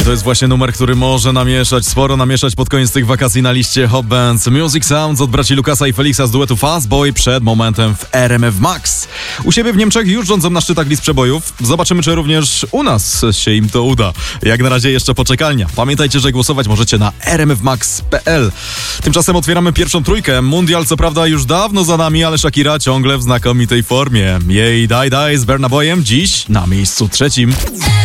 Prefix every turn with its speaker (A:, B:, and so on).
A: To jest właśnie numer, który może sporo namieszać pod koniec tych wakacji na liście Hot Bands. Music Sounds od braci Lukasa i Felixa z duetu Fastboy przed momentem w RMF Max. U siebie w Niemczech już rządzą na szczytach list przebojów. Zobaczymy, czy również u nas się im to uda. Jak na razie jeszcze poczekalnia. Pamiętajcie, że głosować możecie na rmfmax.pl. Tymczasem otwieramy pierwszą trójkę. Mundial co prawda już dawno za nami, ale Shakira ciągle w znakomitej formie. Jej Daj Daj z Burna Boyem dziś na miejscu trzecim.